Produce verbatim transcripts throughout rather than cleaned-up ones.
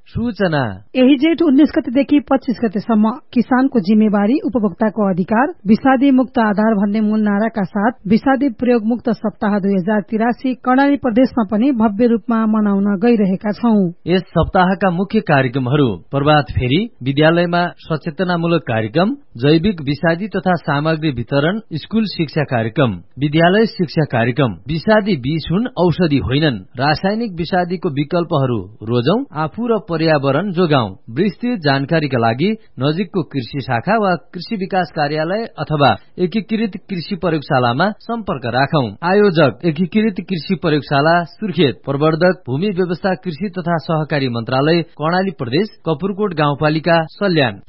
सूचना यही जेठ उन्नीस गतेदेखि पच्चीस गतेसम्म किसानको जिम्मेवारी उपभोक्ताको अधिकार विषादी मुक्त आधार भन्ने मूल नाराका साथ विषादी प्रयोग मुक्त सप्ताह दुई हजार तिरासी कर्णाली प्रदेशमा पनि भव्य रूपमा मनाउन गइरहेका छौं। यस सप्ताहका मुख्य कार्यक्रमहरू प्रभात फेरी, विद्यालयमा सचेतनामूलक कार्यक्रम, जैविक विषादी तथा सामग्री वितरण, स्कूल शिक्षा कार्यक्रम, विद्यालय शिक्षा कार्यक्रम, विषादी बीज हुन् औषधि होइनन्, रासायनिक विषादीको विकल्पहरू रोजौं, आफू र पर्यावरण जोगाउँ। विस्तृत जानकारीका लागि नजिकको कृषि शाखा वा कृषि विकास कार्यालय अथवा एकीकृत कृषि प्रयोगशालामा सम्पर्क राखौं। आयोजक एकीकृत कृषि प्रयोगशाला सुर्खेत, प्रवर्धक भूमि व्यवस्था कृषि तथा सहकारी मन्त्रालय कर्णाली प्रदेश, कपुरकोट गाउँपालिका सल्यान।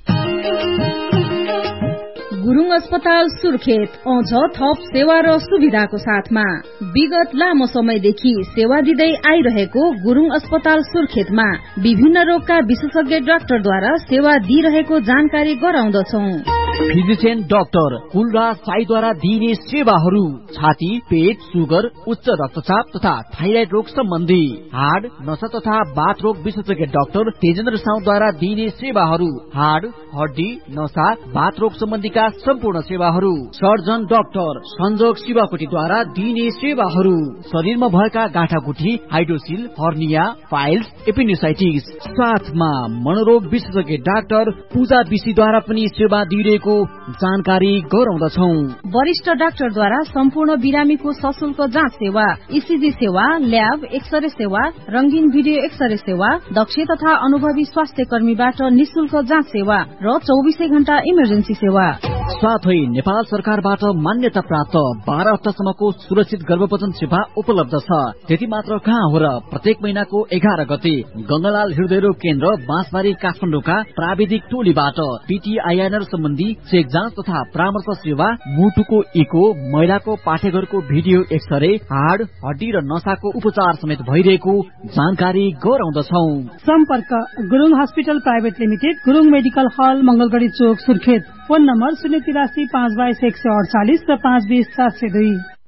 गुरुङ अस्पताल सुर्खेत आउँछ थप सेवा र सुविधाको साथमा। विगत लामो समयदेखि सेवा दिँदै आइरहेको गुरुङ अस्पताल सुर्खेतमा विभिन्न रोगका विशेषज्ञ डाक्टरद्वारा सेवा दिइरहेको जानकारी गराउँदछौं। फिजिशियन डाक्टर कुलराज साईद्वारा दिइने सेवाहरू छाती, पेट, सुगर, उच्च रक्तचाप तथा थाइराइड रोग सम्बन्धी, हाड, नसा तथा बाथ रोग विशेषज्ञ डाक्टर तेजेन्द्र साउद्वारा दिइने सेवाहरू, हाड, हड्डी, नसा, बाथ रोग सम्बन्धीका सम्पूर्ण सेवाहरू, सर्जन डाक्टर संजोग शिवाकोटीद्वारा दिइने सेवाहरू, शरीरमा भएका गाँठागुठी, हाइड्रोसिल, हर्निया, फाइल्स, एपेन्डिसाइटिस, साथमा मनोरोग विशेषज्ञ डाक्टर पूजा विशीद्वारा पनि सेवा दिइरहेको जानकारी गराउँदछौं। वरिष्ठ डाक्टरद्वारा सम्पूर्ण बिरामीको सशुल्क जाँच सेवा, ईसीजी सेवा, ल्याब, एक्सरे सेवा, रंगीन भिडियो एक्सरे सेवा, दक्ष तथा अनुभवी स्वास्थ्य कर्मीबाट निशुल्क जाँच सेवा र चौबिसै घण्टा इमर्जेन्सी सेवा। साथै नेपाल सरकारबाट मान्यता प्राप्त बाह्र हप्तासम्मको सुरक्षित गर्भपतन सेवा उपलब्ध छ। त्यति मात्र कहाँ हो र, प्रत्येक महिनाको एघार गते गंगालाल हृदयरोग केन्द्र बाँसबारी काठमाडौँका प्राविधिक टोलीबाट पीटीआईएनआर सम्बन्धी चेक जाँच तथा परामर्श सेवा, मुटुको इको, महिलाको पाठेघरको भिडियो एक्सरे, हाड, हड्डी र नसाको उपचार समेत भइरहेको जानकारी गराउँदछौ। सम्पर्क Gurung hospital private limited, Gurung medical हल, मंगलगढ़ी चोक, सुर्खेत। फोन नम्बर शून्य तिरासी पाँच बाइस एक सय अडचालिस र पाँच बीस सात सय दुई।